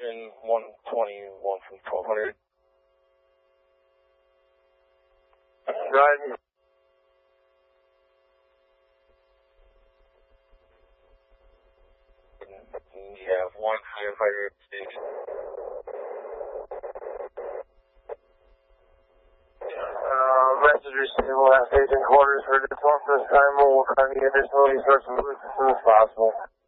Station 121 from 1200. Right. We have one firefighter at the station. Message received last agent quarters for the 12th this time. We'll try to get additional resources as soon as possible.